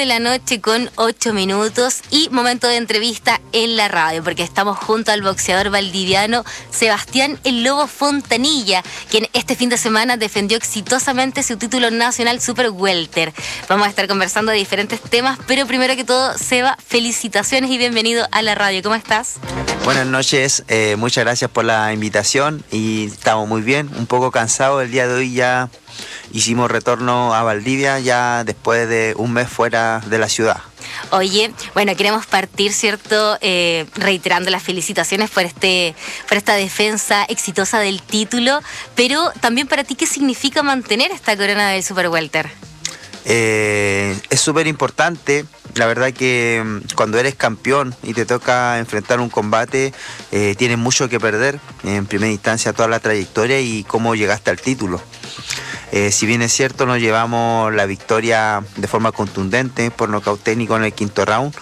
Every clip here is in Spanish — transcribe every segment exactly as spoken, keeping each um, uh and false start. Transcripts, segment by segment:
de la noche con ocho minutos y momento de entrevista en la radio, porque estamos junto al boxeador valdiviano Sebastián El Lobo Fontanilla, quien este fin de semana defendió exitosamente su título nacional Super Welter. Vamos a estar conversando de diferentes temas, pero primero que todo, Seba, felicitaciones y bienvenido a la radio. ¿Cómo estás? Buenas noches, eh, muchas gracias por la invitación y estamos muy bien, un poco cansados. El día de hoy ya hicimos retorno a Valdivia ya después de un mes fuera de la ciudad. Oye, bueno, queremos partir, ¿cierto? Eh, reiterando las felicitaciones por este, por esta defensa exitosa del título, pero también para ti, ¿qué significa mantener esta corona del Super Welter? Eh, es súper importante. La verdad que cuando eres campeón y te toca enfrentar un combate, eh, tienes mucho que perder. En primera instancia toda la trayectoria y cómo llegaste al título. Eh, si bien es cierto, nos llevamos la victoria de forma contundente por nocaut técnico en el quinto round,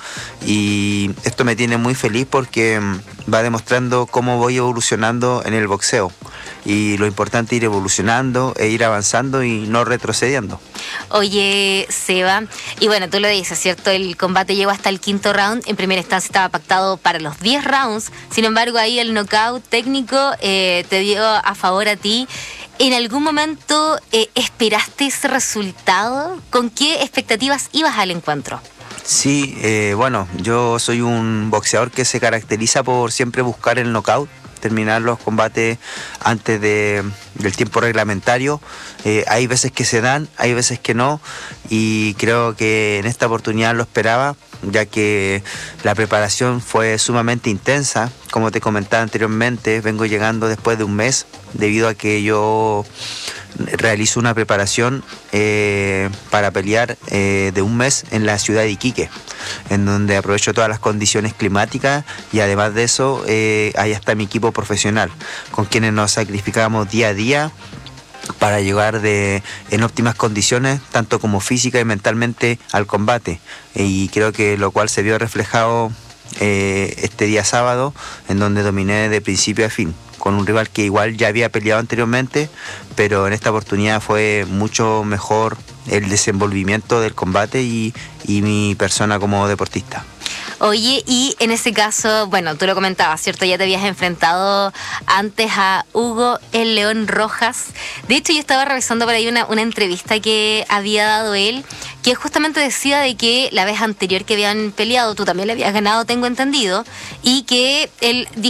y esto me tiene muy feliz porque va demostrando cómo voy evolucionando en el boxeo, y lo importante es ir evolucionando e ir avanzando y no retrocediendo. Oye, Seba, y bueno, tú lo dices, ¿cierto? El combate llegó hasta el quinto round. En primera instancia estaba pactado para los diez rounds. Sin embargo, ahí el knockout técnico eh, te dio a favor a ti. ¿En algún momento eh, esperaste ese resultado? ¿Con qué expectativas ibas al encuentro? Sí, eh, bueno, yo soy un boxeador que se caracteriza por siempre buscar el knockout, terminar los combates antes de, del tiempo reglamentario. Eh, hay veces que se dan, hay veces que no, y creo que en esta oportunidad lo esperaba, ya que la preparación fue sumamente intensa. Como te comentaba anteriormente, vengo llegando después de un mes, debido a que yo realizo una preparación eh, para pelear eh, de un mes en la ciudad de Iquique, en donde aprovecho todas las condiciones climáticas, y además de eso, eh, ahí está mi equipo profesional, con quienes nos sacrificamos día a día para llegar de, en óptimas condiciones, tanto como física y mentalmente, al combate. Y creo que lo cual se vio reflejado eh, este día sábado, en donde dominé de principio a fin, con un rival que igual ya había peleado anteriormente, pero en esta oportunidad fue mucho mejor el desenvolvimiento del combate y, y mi persona como deportista. Oye, y en ese caso, bueno, tú lo comentabas, ¿cierto? Ya te habías enfrentado antes a Hugo El León Rojas. De hecho, yo estaba revisando por ahí una, una entrevista que había dado él, que justamente decía de que la vez anterior que habían peleado, tú también le habías ganado, tengo entendido, y que él